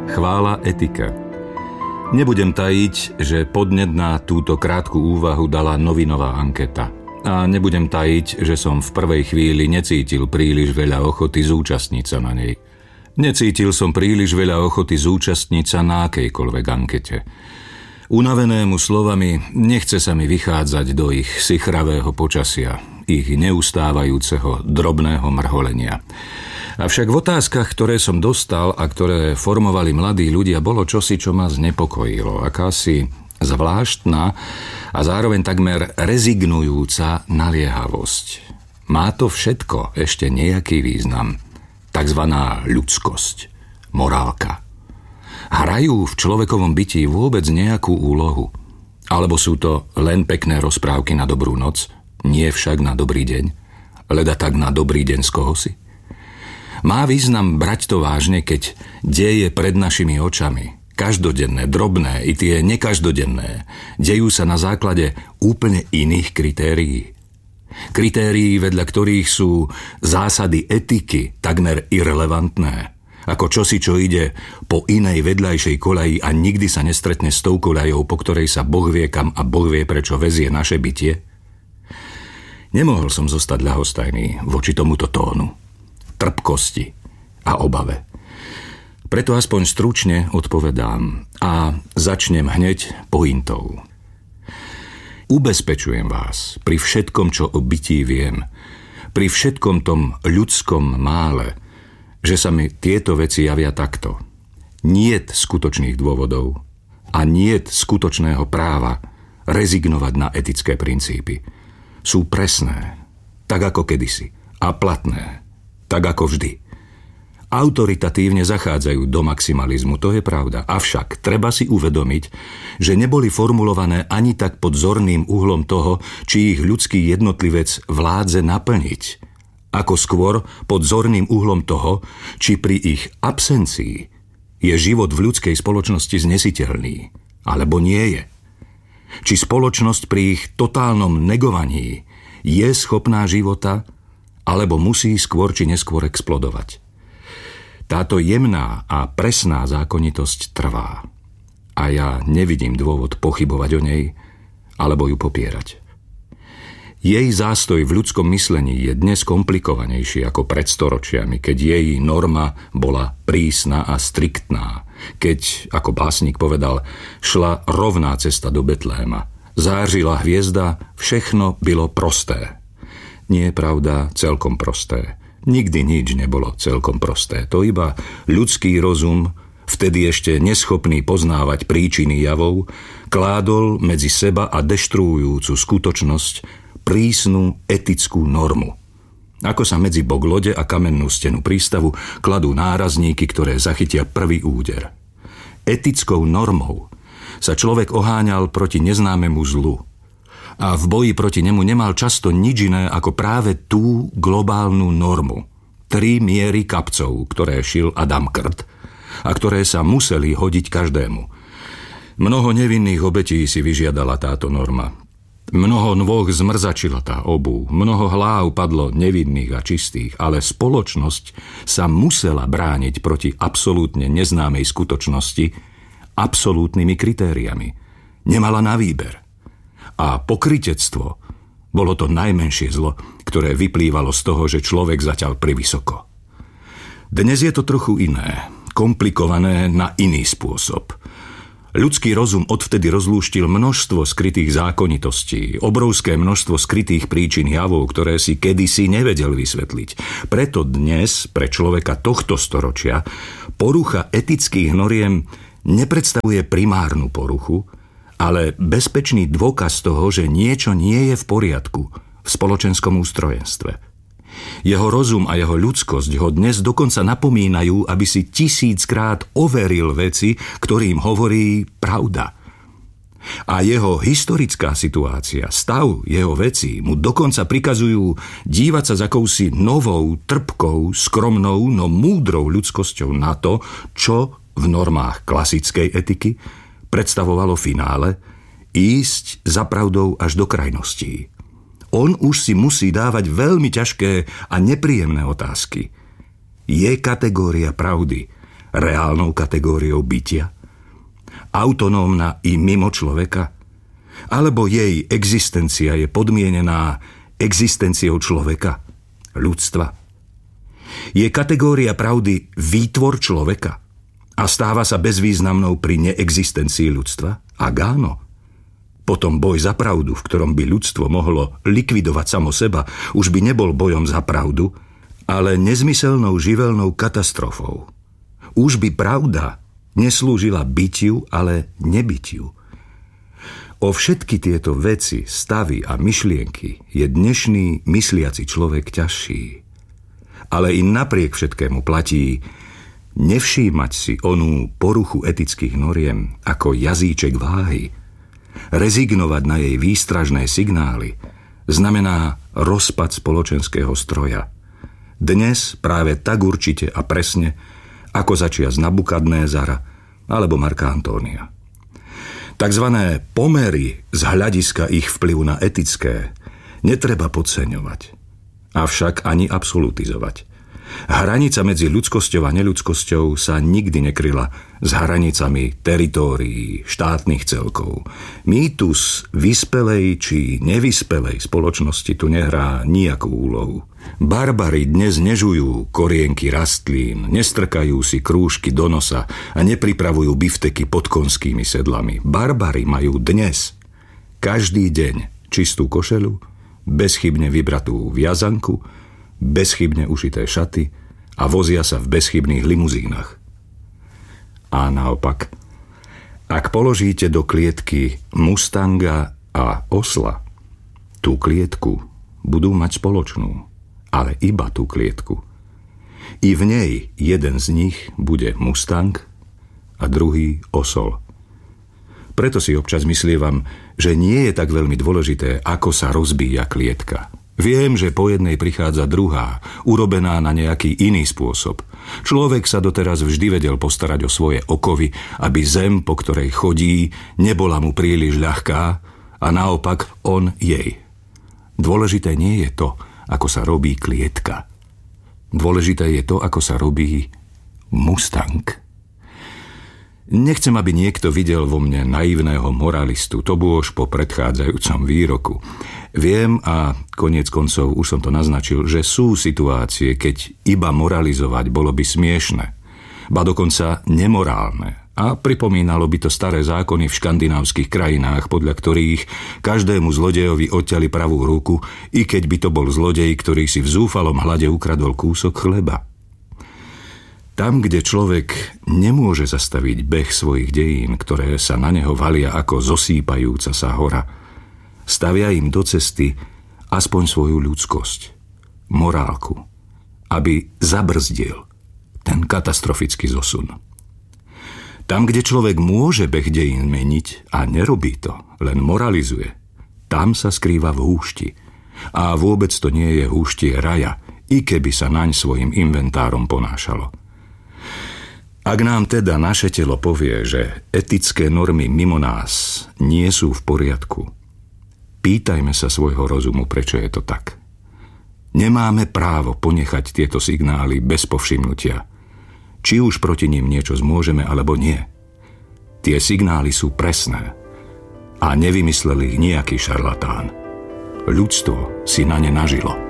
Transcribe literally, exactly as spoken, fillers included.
Chvála etike. Nebudem tajiť, že podnet na túto krátku úvahu dala novinová anketa. A nebudem tajiť, že som v prvej chvíli necítil príliš veľa ochoty zúčastniť sa na nej. Necítil som príliš veľa ochoty zúčastniť sa na akejkoľvek ankete. Unavenému slovami nechce sa mi vychádzať do ich sichravého počasia, ich neustávajúceho drobného mrholenia. Avšak v otázkach, ktoré som dostal a ktoré formovali mladí ľudia, bolo čosi, čo ma znepokojilo. Akási zvláštna a zároveň takmer rezignujúca naliehavosť. Má to všetko ešte nejaký význam. Takzvaná ľudskosť, morálka. Hrajú v človekovom bytí vôbec nejakú úlohu? Alebo sú to len pekné rozprávky na dobrú noc, nie však na dobrý deň? Leda tak na dobrý deň z kohosi? Má význam brať to vážne, keď deje pred našimi očami. Každodenné, drobné i tie nekaždodenné dejú sa na základe úplne iných kritérií. Kritérií, vedľa ktorých sú zásady etiky takmer irelevantné. Ako čosi, čo ide po inej vedľajšej koľaji a nikdy sa nestretne s tou koľajou, po ktorej sa Boh vie kam a Boh vie prečo vezie naše bytie. Nemohol som zostať ľahostajný voči tomuto tónu, trpkosti a obave. Preto aspoň stručne odpovedám a začnem hneď pointou. Ubezpečujem vás pri všetkom, čo o bytí viem, pri všetkom tom ľudskom mále, že sa mi tieto veci javia takto. Niet skutočných dôvodov a niet skutočného práva rezignovať na etické princípy. Sú presné, tak ako kedysi, a platné, tak ako vždy. Autoritatívne zachádzajú do maximalizmu, to je pravda. Avšak treba si uvedomiť, že neboli formulované ani tak pod zorným uhlom toho, či ich ľudský jednotlivec vládze naplniť, ako skôr pod zorným uhlom toho, či pri ich absencii je život v ľudskej spoločnosti znesiteľný, alebo nie je. Či spoločnosť pri ich totálnom negovaní je schopná života, alebo musí skôr či neskôr explodovať. Táto jemná a presná zákonitosť trvá. A ja nevidím dôvod pochybovať o nej, alebo ju popierať. Jej zástoj v ľudskom myslení je dnes komplikovanejší ako pred storočiami, keď jej norma bola prísna a striktná. Keď, ako básnik povedal, šla rovná cesta do Betléma. Zářila hviezda, všechno bylo prosté. Nie je pravda, celkom prosté. Nikdy nič nebolo celkom prosté. To iba ľudský rozum, vtedy ešte neschopný poznávať príčiny javov, kládol medzi seba a deštruujúcu skutočnosť prísnu etickú normu. Ako sa medzi bok lode a kamennú stenu prístavu kladú nárazníky, ktoré zachytia prvý úder. Etickou normou sa človek oháňal proti neznámemu zlu. A v boji proti nemu nemal často nič iné ako práve tú globálnu normu. Tri miery kapcov, ktoré šil Adam Krt a ktoré sa museli hodiť každému. Mnoho nevinných obetí si vyžiadala táto norma. Mnoho nôh zmrzačila tá obuv, mnoho hlav padlo nevinných a čistých, ale spoločnosť sa musela brániť proti absolútne neznámej skutočnosti absolútnymi kritériami. Nemala na výber. A pokrytectvo bolo to najmenšie zlo, ktoré vyplývalo z toho, že človek zatiaľ privysoko. Dnes je to trochu iné, komplikované na iný spôsob. Ľudský rozum odvtedy rozlúštil množstvo skrytých zákonitostí, obrovské množstvo skrytých príčin javov, ktoré si kedysi nevedel vysvetliť. Preto dnes, pre človeka tohto storočia, porucha etických noriem nepredstavuje primárnu poruchu, ale bezpečný dôkaz toho, že niečo nie je v poriadku v spoločenskom ústrojenstve. Jeho rozum a jeho ľudskosť ho dnes dokonca napomínajú, aby si tisíckrát overil veci, ktorým hovorí pravda. A jeho historická situácia, stav jeho vecí mu dokonca prikazujú dívať sa s akousi novou, trpkou, skromnou, no múdrou ľudskosťou na to, čo v normách klasickej etiky predstavovalo finále, ísť za pravdou až do krajností. On už si musí dávať veľmi ťažké a nepríjemné otázky. Je kategória pravdy reálnou kategóriou bytia? Autonómna i mimo človeka? Alebo jej existencia je podmienená existenciou človeka, ľudstva? Je kategória pravdy výtvor človeka a stáva sa bezvýznamnou pri neexistencii ľudstva? Ak áno, potom boj za pravdu, v ktorom by ľudstvo mohlo likvidovať samo seba, už by nebol bojom za pravdu, ale nezmyselnou živelnou katastrofou. Už by pravda neslúžila bytiu, ale nebytiu. O všetky tieto veci, stavy a myšlienky je dnešný mysliaci človek ťažší. Ale i napriek všetkému platí nevšímať si onú poruchu etických noriem ako jazyček váhy, rezignovať na jej výstražné signály, znamená rozpad spoločenského stroja. Dnes práve tak určite a presne, ako začias Nabukadnézara alebo Marka Antónia. Takzvané pomery z hľadiska ich vplyvu na etické netreba podceňovať, avšak ani absolutizovať. Hranica medzi ľudskosťou a neľudskosťou sa nikdy nekryla s hranicami teritórií, štátnych celkov. Mýtus vyspelej či nevyspelej spoločnosti tu nehrá nijakú úlohu. Barbari dnes nežujú korienky rastlín, nestrkajú si krúžky do nosa a nepripravujú bifteky pod konskými sedlami. Barbari majú dnes každý deň čistú košeľu, bezchybne vybratú viazanku, bezchybne ušité šaty a vozia sa v bezchybných limuzínach. A naopak, ak položíte do klietky Mustanga a osla, tú klietku budú mať spoločnú, ale iba tú klietku. I v nej jeden z nich bude Mustang a druhý osol. Preto si občas myslievam, že nie je tak veľmi dôležité, ako sa rozbíja klietka. Viem, že po jednej prichádza druhá, urobená na nejaký iný spôsob. Človek sa doteraz vždy vedel postarať o svoje okovy, aby zem, po ktorej chodí, nebola mu príliš ľahká a naopak on jej. Dôležité nie je to, ako sa robí klietka. Dôležité je to, ako sa robí Mustang. Nechcem, aby niekto videl vo mne naivného moralistu, to bôž po predchádzajúcom výroku. Viem a koniec koncov už som to naznačil, že sú situácie, keď iba moralizovať bolo by smiešne, ba dokonca nemorálne. A pripomínalo by to staré zákony v škandinávskych krajinách, podľa ktorých každému zlodejovi odťali pravú ruku, i keď by to bol zlodej, ktorý si v zúfalom hlade ukradol kúsok chleba. Tam, kde človek nemôže zastaviť beh svojich dejín, ktoré sa na neho valia ako zosýpajúca sa hora, stavia im do cesty aspoň svoju ľudskosť, morálku, aby zabrzdil ten katastrofický zosun. Tam, kde človek môže beh dejín meniť a nerobí to, len moralizuje, tam sa skrýva v húšti. A vôbec to nie je húštie raja, i keby sa naň svojim inventárom ponášalo. Ak nám teda naše telo povie, že etické normy mimo nás nie sú v poriadku, pýtajme sa svojho rozumu, prečo je to tak. Nemáme právo ponechať tieto signály bez povšimnutia. Či už proti nim niečo zmôžeme, alebo nie. Tie signály sú presné a nevymyslel ich nejaký šarlatán. Ľudstvo si na ne nažilo.